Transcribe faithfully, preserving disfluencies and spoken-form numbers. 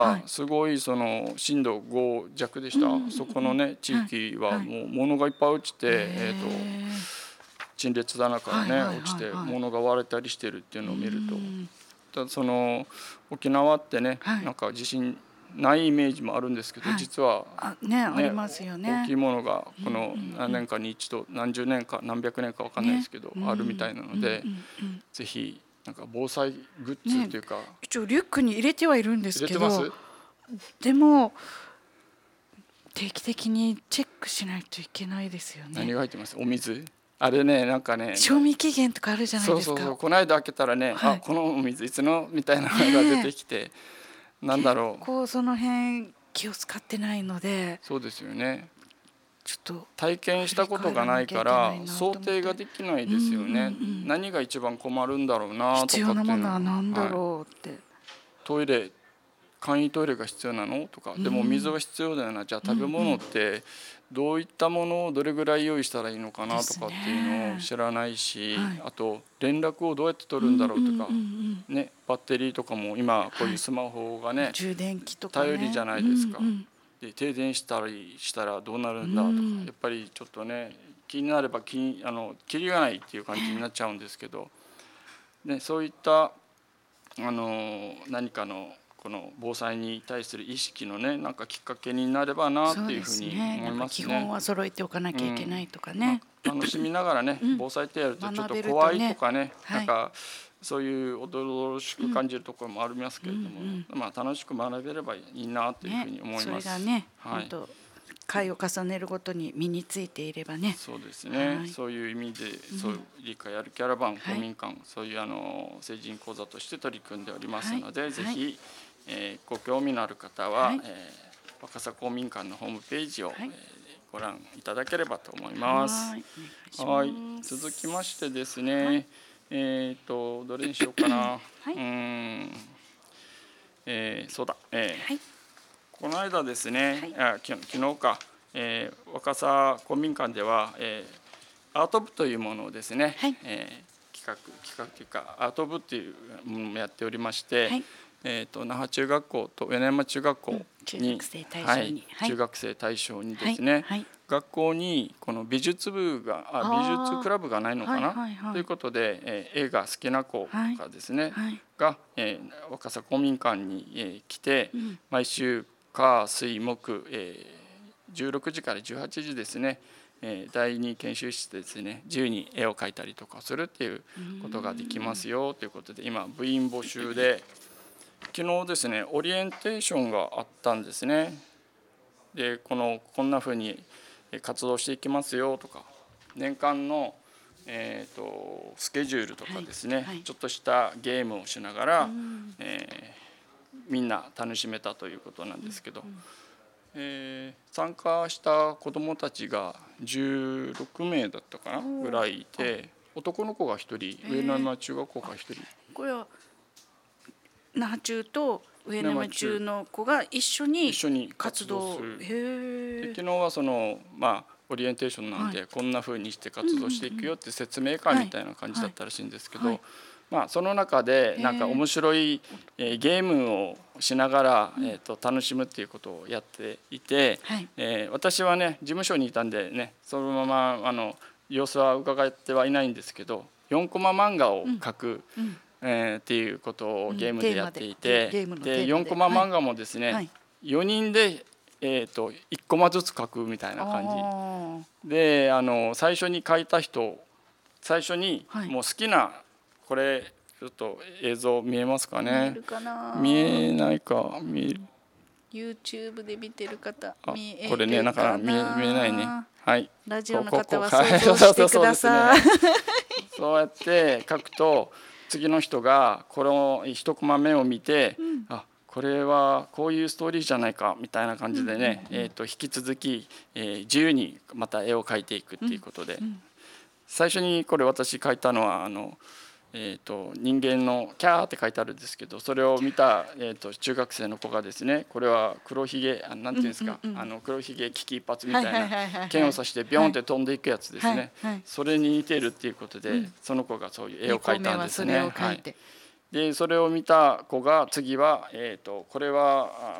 はい、 すごいその震度ご弱でした、うんうん、そこのね地域はもう物がいっぱい落ちて、はい、えーと陳列棚からね、はいはいはいはい、落ちて物が割れたりしてるっていうのを見ると、ただその沖縄ってね、はい、なんか地震ないイメージもあるんですけど、はい、実は、 ねね、ありますよね、 大きいものがこの何年かに一度、何十年か何百年か分かんないですけど、ね、あるみたいなので、うんうんうん、ぜひなんか防災グッズっていうか、ね、 一応リュックに入れてはいるんですけど、でも定期的にチェックしないといけないですよね。 何が入ってます？お水？あれね、なんかね、 賞味期限とかあるじゃないですか。 そうそうそう、この間開けたらね、はい、あ、このお水いつのみたいなのが出てきて、ね、なんだろう、 結構その辺気を使ってないので。 そうですよね、 ちょっと体験したことがないから想定ができないですよね、うんうんうん、何が一番困るんだろうなとかっていうの、 必要なものは何だろうって、はい、 トイレ、簡易トイレが必要なのとか、でも水は必要だよな、じゃあ食べ物ってどういったものをどれぐらい用意したらいいのかなとかっていうのを知らないし、ね、はい、あと連絡をどうやって取るんだろうとか、うんうんうん、ね、バッテリーとかも今こういうスマホがね、はい、 充電器とかね、 頼りじゃないですか、うんうん、で停電したりしたらどうなるんだとか、うん、やっぱりちょっとね気になれば気あのキリがないっていう感じになっちゃうんですけど、ね、そういったあの何かのこの防災に対する意識のね、なんかきっかけになればなっていうふうに思いますね。 基本は揃えておかなきゃいけないとかね、 うん、まあ、楽しみながらね、うん、防災ってやるとちょっと怖いとかね、ね、なんかそういうおどろおどろしく感じるところもありますけれども、うんうん、まあ、楽しく学べればいいなというふうに思います。 ね、それがね、 はい、 本当回を重ねるごとに身についていればね。 そうですね、はい、そういう意味で、そういう理解あるキャラバン、公民館、 はい、 そういうあの成人講座として取り組んでおりますので、はい、ぜひ、えー、ご興味のある方は、はい、えー、若狭公民館のホームページを、はい、えー、ご覧いただければと思います。はい、続きましてですね、はい、えっとどれにしようかな、はい、うーん、えー、そうだ、えーはい、この間ですね、はい、あき昨日か、えー、若狭公民館では、えー、アート部というものをですね、はい、えー、企画企画というかアート部っていうものをやっておりまして、はい、えー、と那覇中学校と上野山中学校に、うん、 中学生対象に、 はい、中学生対象にですね、はいはい、学校にこの美術部があ美術クラブがないのかな、はいはいはい、ということで、えー、映画好きな子がですね、はいはい、が、えー、若狭公民館に、えー、来て、うん、毎週火水木、えー、じゅうろくじからじゅうはちじですね、えー、だいに研修室でですね自由に絵を描いたりとかするっていうことができますよということで、今部員募集で昨日ですねオリエンテーションがあったんですね。でこのこんなふうに活動していきますよとか、年間の、えー、とスケジュールとかですね、はいはい、ちょっとしたゲームをしながら、えー、みんな楽しめたということなんですけど、うんうん、えー、参加した子どもたちがじゅうろくめいだったかなぐらいいて、男の子がひとり、上野山中学校がひとり、 これは那覇中と上野山中の子が一緒に活動する。 で昨日はそのまあオリエンテーションなんで、はい、こんな風にして活動していくよって説明会みたいな感じだったらしいんですけど、はいはい、まあ、その中でなんか面白い、えー、ゲームをしながら、えー、と楽しむっていうことをやっていて、はい、えー、私はね事務所にいたんでねそのままあの様子は伺ってはいないんですけど、よんコマ漫画を描く、うんうんえー、っていうことをゲームでやっていて、うん、で, でよんコマ漫画もですね、はい、よにんで、えー、といちコマずつ描くみたいな感じで、あの最初に描いた人最初にもう好きな、はい、これちょっと映像見えますかね。 見えるかな。 見えないか見える。 YouTube で見てる方見えるかな。 これねなかなか見え、見えないね。はい。 ラジオの方は想像してください。 そうやって書くと次の人がこの一コマ目を見て、うん、あこれはこういうストーリーじゃないかみたいな感じでね、うんうんうん、えー、と引き続き、えー、自由にまた絵を描いていくっていうことで、うんうん、最初にこれ私描いたのはあの、えー、と人間のキャーって書いてあるんですけど、それを見た、えー、と中学生の子がですね、これは黒ひげあなんていうんですか、うんうんうん、あの黒ひげ危機一髪みたいな剣を刺してビョンって飛んでいくやつですね、はいはいはい、それに似てるっていうことで、うん、その子がそういう絵を描いたんですね。はい、 でそれを見た子が次は、えー、とこれは